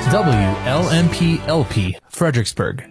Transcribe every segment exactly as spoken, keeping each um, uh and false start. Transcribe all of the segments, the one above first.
W L M P L P, Fredericksburg.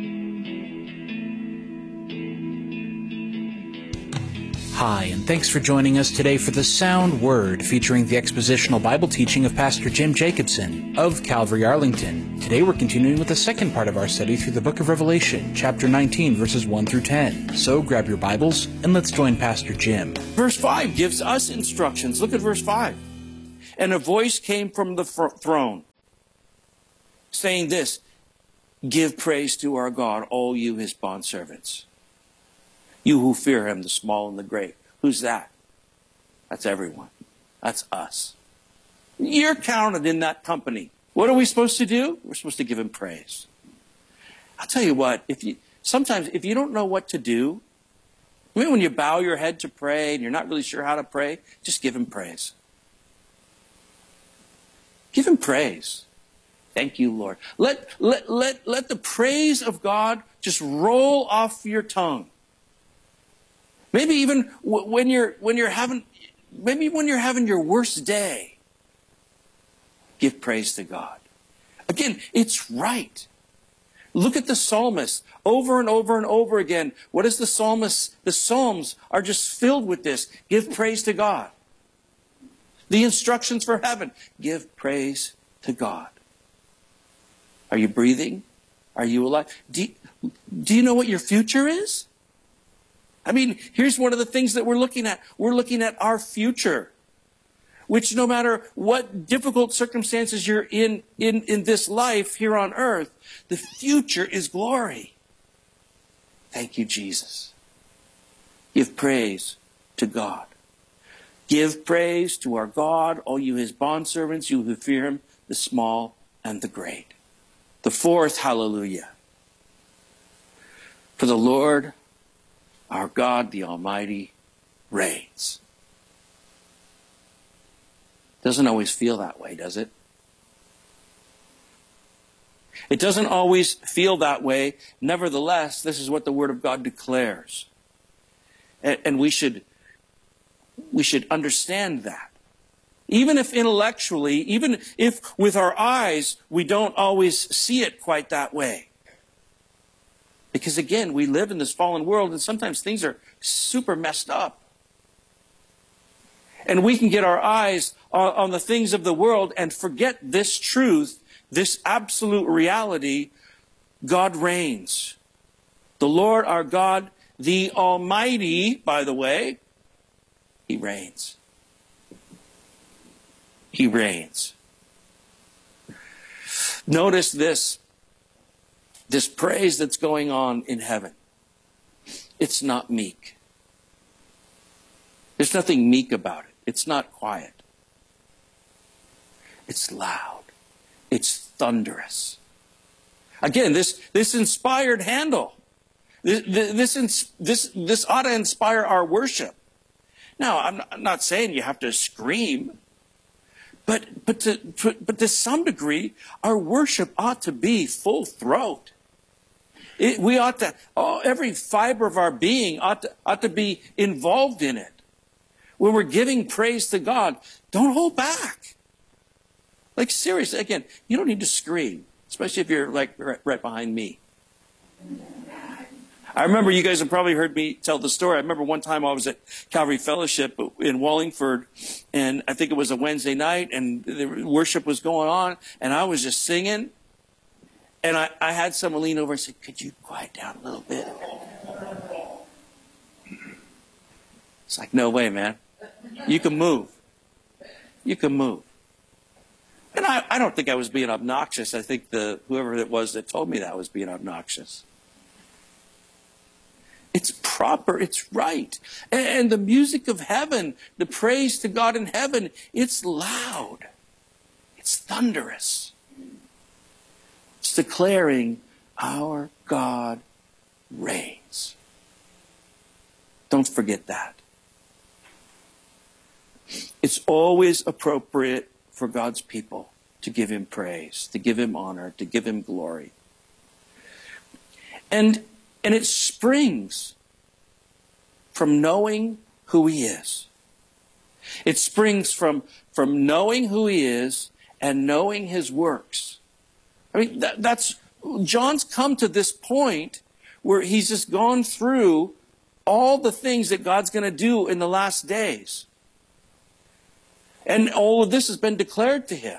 Hi, and thanks for joining us today for the Sound Word, featuring the expositional Bible teaching of Pastor Jim Jacobson of Calvary Arlington. Today we're continuing with the second part of our study through the book of Revelation, chapter nineteen, verses one through ten. So grab your Bibles and let's join Pastor Jim. Verse five gives us instructions. Look at verse five. And a voice came from the throne, saying this, "Give praise to our God, all you his bondservants. You who fear him, the small and the great." Who's that? That's everyone. That's us. You're counted in that company. What are we supposed to do? We're supposed to give him praise. I'll tell you what, if you sometimes if you don't know what to do, I mean, when you bow your head to pray and you're not really sure how to pray, just give him praise. Give him praise. Thank you, Lord. Let, let, let, let the praise of God just roll off your tongue. Maybe even when you're when you're having maybe when you're having your worst day, give praise to God. Again, it's right. Look at the psalmist over and over and over again. What is the psalmist? The Psalms are just filled with this. Give praise to God. The instructions for heaven. Give praise to God. Are you breathing? Are you alive? Do you, do you know what your future is? I mean, here's one of the things that we're looking at. We're looking at our future, which no matter what difficult circumstances you're in, in, in this life here on earth, the future is glory. Thank you, Jesus. Give praise to God. Give praise to our God, all you his bondservants, you who fear him, the small and the great. The fourth hallelujah. For the Lord our God, the Almighty, reigns. Doesn't always feel that way, does it? It doesn't always feel that way. Nevertheless, this is what the Word of God declares. And, and we should, we should understand that. Even if intellectually, even if with our eyes, we don't always see it quite that way. Because again, we live in this fallen world and sometimes things are super messed up. And we can get our eyes on, on the things of the world and forget this truth, this absolute reality. God reigns. The Lord our God, the Almighty, by the way, he reigns. He reigns. Notice this. This praise that's going on in heaven, it's not meek. There's nothing meek about it. It's not quiet. It's loud. It's thunderous. Again, this, this inspired handle, this, this, this, this ought to inspire our worship. Now, I'm not, I'm not saying you have to scream, but, but, to, but to some degree, our worship ought to be full throat. It, we ought to, oh, every fiber of our being ought to, ought to be involved in it. When we're giving praise to God, don't hold back. Like seriously, again, you don't need to scream, especially if you're like right, right behind me. I remember you guys have probably heard me tell the story. I remember one time I was at Calvary Fellowship in Wallingford, and I think it was a Wednesday night, and the worship was going on, and I was just singing. And I, I had someone lean over and say, "Could you quiet down a little bit?" It's like, no way, man. You can move. You can move. And I, I don't think I was being obnoxious. I think the whoever it was that told me that was being obnoxious. It's proper. It's right. And, and the music of heaven, the praise to God in heaven, it's loud. It's thunderous. It's declaring our God reigns. Don't forget that. It's always appropriate for God's people to give him praise, to give him honor, to give him glory. And, and it springs from knowing who he is. It springs from, from knowing who he is and knowing his works. I mean, that, that's, John's come to this point where he's just gone through all the things that God's going to do in the last days. And all of this has been declared to him.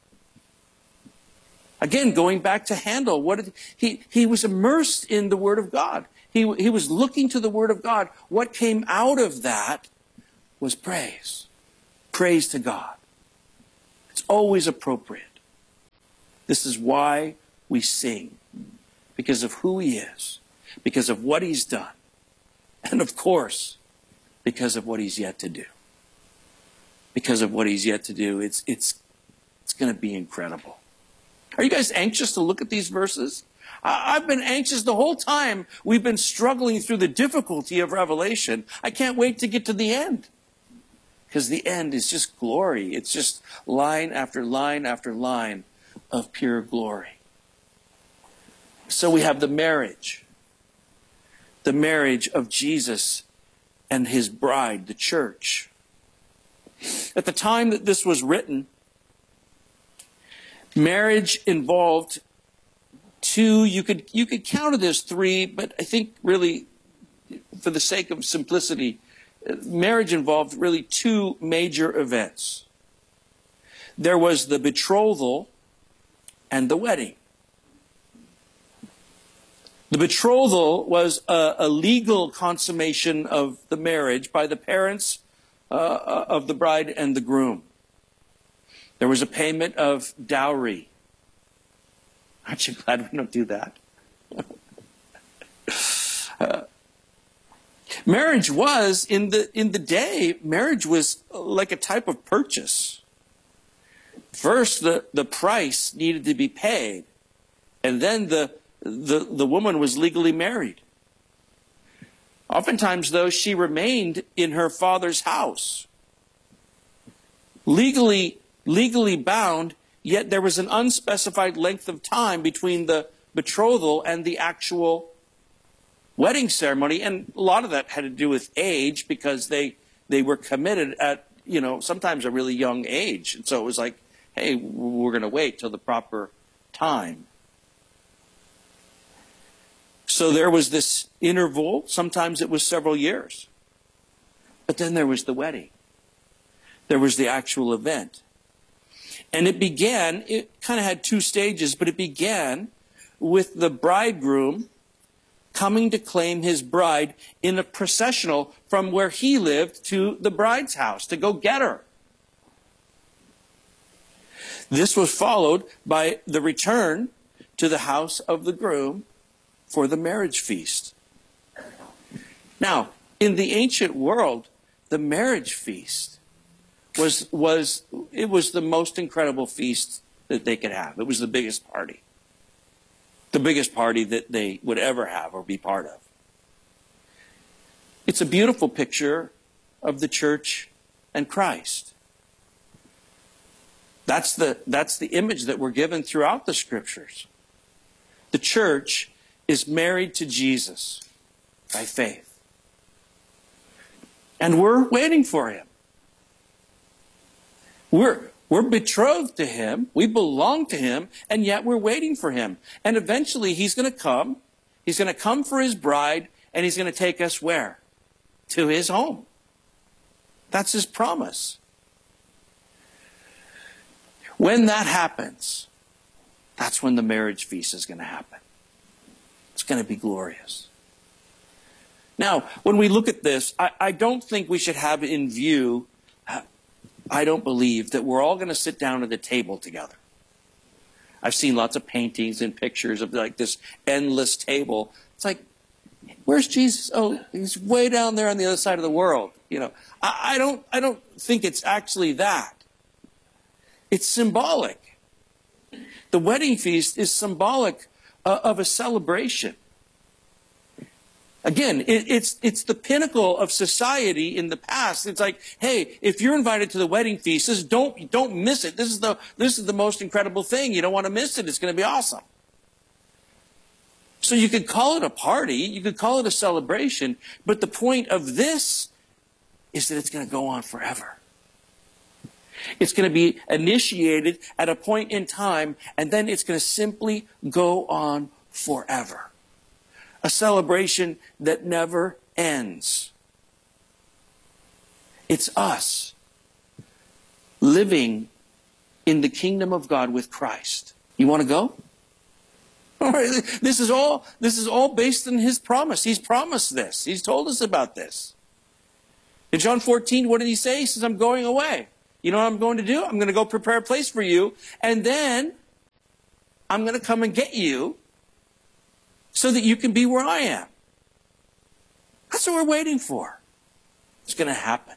Again, going back to Handel, what did, he, he was immersed in the Word of God. He, he was looking to the Word of God. What came out of that was praise. Praise to God. It's always appropriate. This is why we sing. Because of who he is. Because of what he's done. And of course, because of what he's yet to do. Because of what he's yet to do. It's, it's, it's going to be incredible. Are you guys anxious to look at these verses? I've been anxious the whole time we've been struggling through the difficulty of Revelation. I can't wait to get to the end. Because the end is just glory. It's just line after line after line of pure glory. So we have the marriage. The marriage of Jesus and his bride, the church. At the time that this was written, marriage involved two, you could, you could count it as three, but I think really, for the sake of simplicity, marriage involved really two major events. There was the betrothal and the wedding. The betrothal was a, a legal consummation of the marriage by the parents uh, of the bride and the groom. There was a payment of dowry. Aren't you glad we don't do that? uh, marriage was, in the, in the day, marriage was like a type of purchase. First, the, the price needed to be paid, and then the, the, the woman was legally married. Oftentimes, though, she remained in her father's house. Legally legally bound, yet there was an unspecified length of time between the betrothal and the actual wedding ceremony. And a lot of that had to do with age, because they, they were committed at, you know, sometimes a really young age. And so it was like, hey, we're going to wait till the proper time. So there was this interval. Sometimes it was several years. But then there was the wedding. There was the actual event. And it began, it kind of had two stages, but it began with the bridegroom coming to claim his bride in a processional from where he lived to the bride's house to go get her. This was followed by the return to the house of the groom for the marriage feast. Now, in the ancient world, the marriage feast was, was, it was the most incredible feast that they could have. It was the biggest party. The biggest party that they would ever have or be part of. It's a beautiful picture of the church and Christ. That's the, that's the image that we're given throughout the scriptures. The church is married to Jesus by faith. And we're waiting for him. We're, we're betrothed to him. We belong to him. And yet we're waiting for him. And eventually he's going to come. He's going to come for his bride. And he's going to take us where? To his home. That's his promise. When that happens, that's when the marriage feast is going to happen. It's going to be glorious. Now, when we look at this, I, I don't think we should have in view, I don't believe that we're all going to sit down at the table together. I've seen lots of paintings and pictures of like this endless table. It's like, where's Jesus? Oh, he's way down there on the other side of the world. You know, I, I don't, I don't think it's actually that. It's symbolic. The wedding feast is symbolic uh, of a celebration. Again, it, it's, it's the pinnacle of society in the past. It's like, hey, if you're invited to the wedding feast, this, don't, don't miss it. This is, the, this is the most incredible thing. You don't want to miss it. It's going to be awesome. So you could call it a party. You could call it a celebration. But the point of this is that it's going to go on forever. It's going to be initiated at a point in time, and then it's going to simply go on forever. A celebration that never ends. It's us living in the kingdom of God with Christ. You want to go? All right, this is all, this is all based on his promise. He's promised this. He's told us about this. In John fourteen, what did he say? He says, I'm going away. You know what I'm going to do? I'm going to go prepare a place for you, and then I'm going to come and get you so that you can be where I am. That's what we're waiting for. It's going to happen.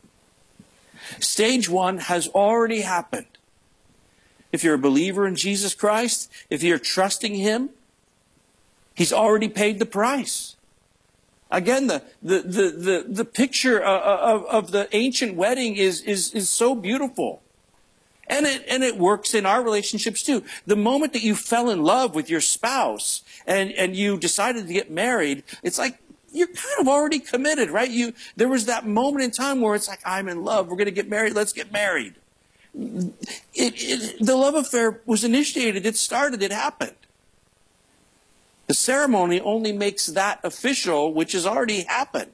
Stage one has already happened. If you're a believer in Jesus Christ, if you're trusting him, he's already paid the price. Again, the, the, the, the, the picture of, of the ancient wedding is, is, is so beautiful. And it, and it works in our relationships too. The moment that you fell in love with your spouse and, and you decided to get married, it's like you're kind of already committed, right? You, there was that moment in time where it's like, I'm in love. We're going to get married. Let's get married. It, it, the love affair was initiated. It started. It happened. The ceremony only makes that official, which has already happened.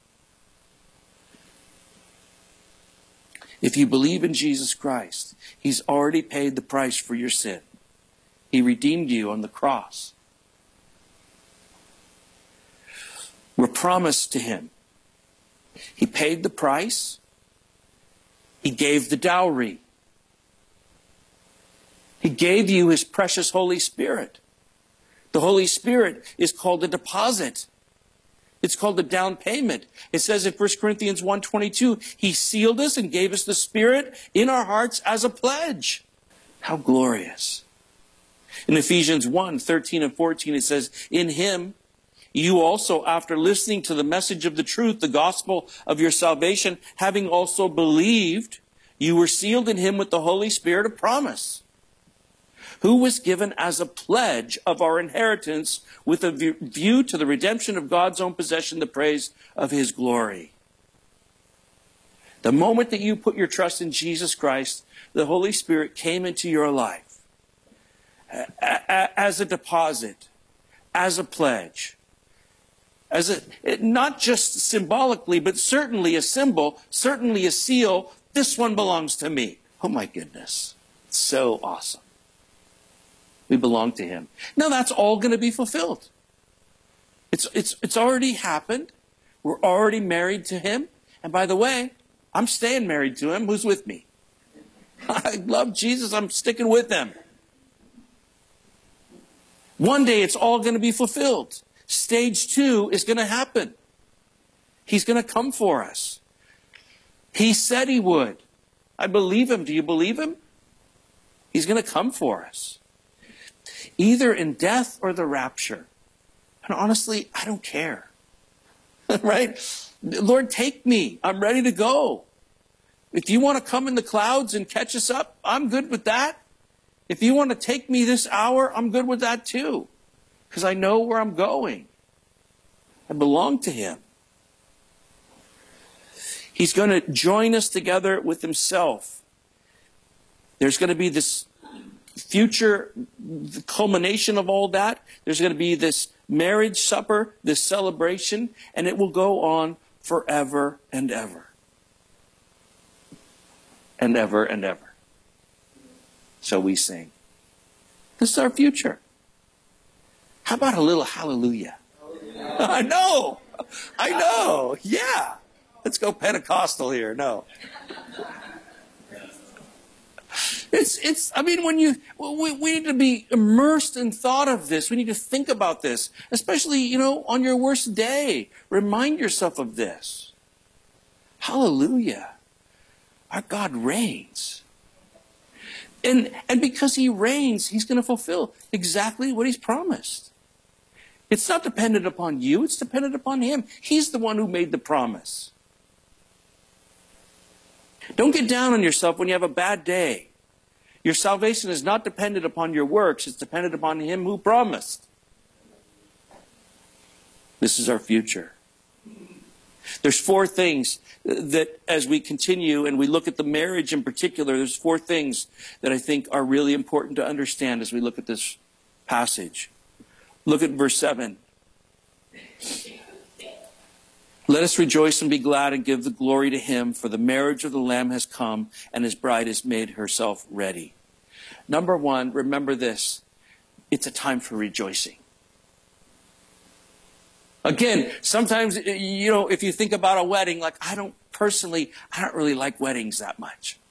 If you believe in Jesus Christ, he's already paid the price for your sin. He redeemed you on the cross. We're promised to him. He paid the price. He gave the dowry. He gave you his precious Holy Spirit. The Holy Spirit is called a deposit. It's called a down payment. It says in First Corinthians one twenty-two, he sealed us and gave us the Spirit in our hearts as a pledge. How glorious. In Ephesians one thirteen and fourteen, it says, in him, you also, after listening to the message of the truth, the gospel of your salvation, having also believed, you were sealed in him with the Holy Spirit of promise, who was given as a pledge of our inheritance with a view to the redemption of God's own possession, the praise of his glory. The moment that you put your trust in Jesus Christ, the Holy Spirit came into your life as a deposit, as a pledge, as a, not just symbolically, but certainly a symbol, certainly a seal. This one belongs to me. Oh my goodness. It's so awesome. We belong to him. Now that's all going to be fulfilled. It's, it's, it's already happened. We're already married to him. And by the way, I'm staying married to him. Who's with me? I love Jesus. I'm sticking with him. One day it's all going to be fulfilled. Stage two is going to happen. He's going to come for us. He said he would. I believe him. Do you believe him? He's going to come for us. Either in death or the rapture. And honestly, I don't care. Right? Lord, take me. I'm ready to go. If you want to come in the clouds and catch us up, I'm good with that. If you want to take me this hour, I'm good with that too. Because I know where I'm going. I belong to him. He's going to join us together with himself. There's going to be this future, the culmination of all that. There's going to be this marriage supper, this celebration, and it will go on forever and ever. And ever and ever. So we sing. This is our future. How about a little hallelujah? I know. I know. Yeah. Let's go Pentecostal here. No. It's, it's, I mean, when you, we, we need to be immersed in thought of this. We need to think about this, especially, you know, on your worst day. Remind yourself of this. Hallelujah. Our God reigns. And, and because he reigns, he's going to fulfill exactly what he's promised. It's not dependent upon you. It's dependent upon him. He's the one who made the promise. Don't get down on yourself when you have a bad day. Your salvation is not dependent upon your works. It's dependent upon him who promised. This is our future. There's four things that, as we continue and we look at the marriage in particular, there's four things that I think are really important to understand as we look at this passage. Look at verse seven. Let us rejoice and be glad and give the glory to him, for the marriage of the Lamb has come, and his bride has made herself ready. Number one, remember this. It's a time for rejoicing. Again, sometimes, you know, if you think about a wedding, like I don't personally, I don't really like weddings that much.